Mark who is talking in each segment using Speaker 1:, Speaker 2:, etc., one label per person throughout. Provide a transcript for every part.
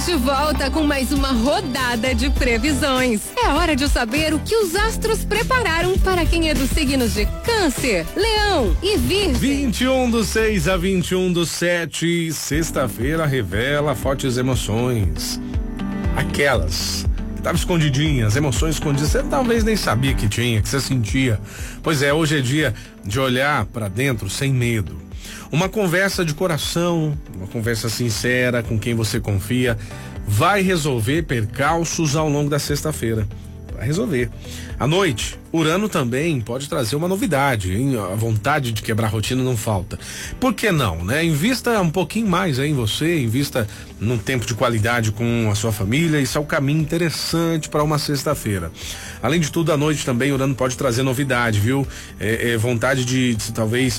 Speaker 1: Estamos de volta com mais uma rodada de previsões. É hora de saber o que os astros prepararam para quem é dos signos de Câncer, Leão e Virgem.
Speaker 2: 21/6 a 21/7, sexta-feira revela fortes emoções. Aquelas que estavam escondidinhas, emoções escondidas, você talvez nem sabia que tinha, que você sentia. Pois é, hoje é dia de olhar para dentro sem medo. Uma conversa de coração, uma conversa sincera com quem você confia, vai resolver percalços ao longo da sexta-feira. Vai resolver. À noite, Urano também pode trazer uma novidade, hein? A vontade de quebrar a rotina não falta. Por que não, né? Invista um pouquinho mais aí em você, invista num tempo de qualidade com a sua família, isso é um caminho interessante para uma sexta-feira. Além de tudo, à noite também Urano pode trazer novidade, viu? Vontade de talvez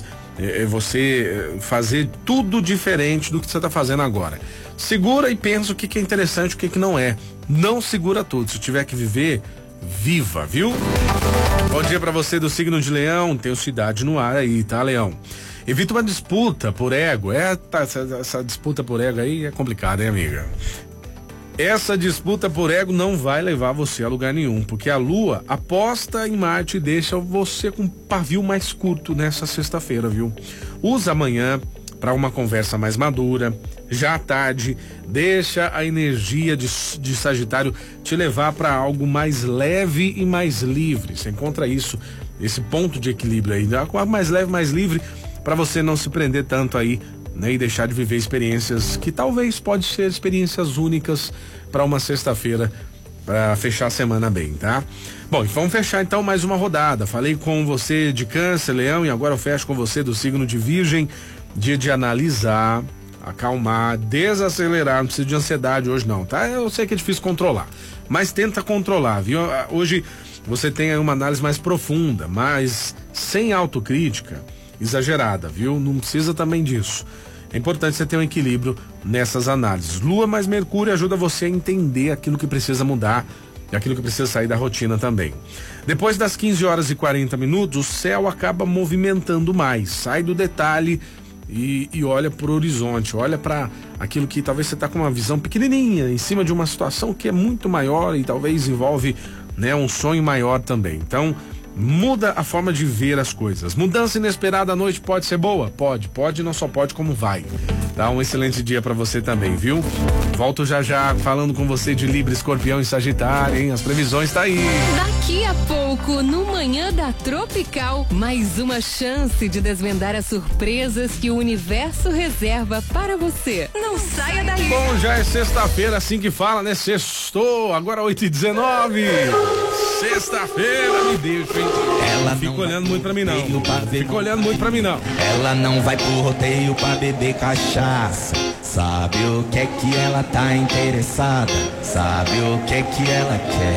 Speaker 2: você fazer tudo diferente do que você está fazendo agora. Segura e pensa o que é interessante e o que não é. Não segura tudo. Se tiver que viver, viva, viu? Bom dia pra você do signo de Leão. Tem cidade no ar aí, tá, Leão? Evita uma disputa por ego. Essa disputa por ego aí é complicada, hein, amiga? Essa disputa por ego não vai levar você a lugar nenhum, porque a Lua aposta em Marte e deixa você com um pavio mais curto nessa sexta-feira, viu? Usa amanhã para uma conversa mais madura. Já à tarde, deixa a energia de Sagitário te levar para algo mais leve e mais livre. Você encontra isso, esse ponto de equilíbrio aí, mais leve, mais livre, para você não se prender tanto aí, né, e deixar de viver experiências que talvez pode ser experiências únicas para uma sexta-feira, para fechar a semana bem, tá? Bom, vamos fechar então mais uma rodada. Falei com você de Câncer, Leão, e agora eu fecho com você do signo de Virgem. Dia de analisar, acalmar, desacelerar. Não precisa de ansiedade hoje não, tá? Eu sei que é difícil controlar, mas tenta controlar, viu? Hoje você tem aí uma análise mais profunda, mas sem autocrítica exagerada, viu? Não precisa também disso. É importante você ter um equilíbrio nessas análises. Lua mais Mercúrio ajuda você a entender aquilo que precisa mudar e aquilo que precisa sair da rotina também. Depois das 15h40, o céu acaba movimentando mais, sai do detalhe e olha pro horizonte, olha para aquilo que talvez você tá com uma visão pequenininha em cima de uma situação que é muito maior e talvez envolve, né, um sonho maior também. Então, muda a forma de ver as coisas. Mudança inesperada à noite pode ser boa? Pode, não só pode como vai. Tá, um excelente dia pra você também, viu? Volto já falando com você de Libra, Escorpião e Sagitário, hein? As previsões tá aí.
Speaker 1: Daqui a pouco, no Manhã da Tropical, mais uma chance de desvendar as surpresas que o universo reserva para você. Não saia daí.
Speaker 2: Bom, já é sexta-feira, assim que fala, né? Sextou, agora 8h19. Sexta-feira, me deixa, hein? Ela fica olhando muito pra mim, não. Fica olhando muito pra mim, não.
Speaker 3: Ela não vai pro rodeio pra beber cachaça. Sabe o que é que ela tá interessada? Sabe o que é que ela quer?